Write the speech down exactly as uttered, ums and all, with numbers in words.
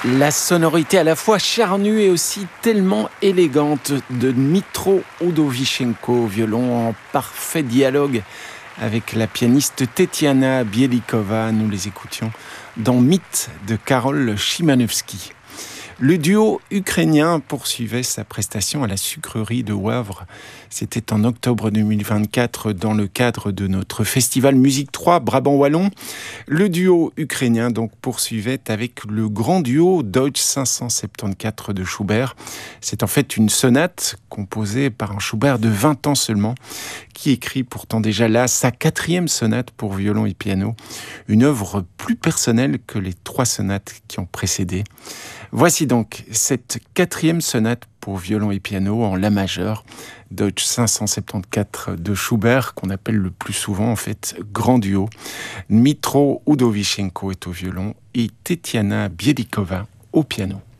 La sonorité à la fois charnue et aussi tellement élégante de Dmytro Udovichenko au violon en parfait dialogue avec la pianiste Tetiana Bielikova. Nous les écoutions dans Mythe de Karol Szymanowski. Le duo ukrainien poursuivait sa prestation à la sucrerie de Wavre. C'était en octobre deux mille vingt-quatre dans le cadre de notre festival Musique trois Brabant Wallon. Le duo ukrainien donc poursuivait avec le grand duo Deutsch cinq cent soixante-quatorze de Schubert. C'est en fait une sonate composée par un Schubert de vingt ans seulement, qui écrit pourtant déjà là sa quatrième sonate pour violon et piano, une œuvre plus personnelle que les trois sonates qui ont précédé. Voici donc cette quatrième sonate pour violon et piano en la majeur, Deutsch cinq cent soixante-quatorze de Schubert, qu'on appelle le plus souvent en fait grand duo. Dmytro Udovichenko est au violon et Tetiana Bielikova au piano.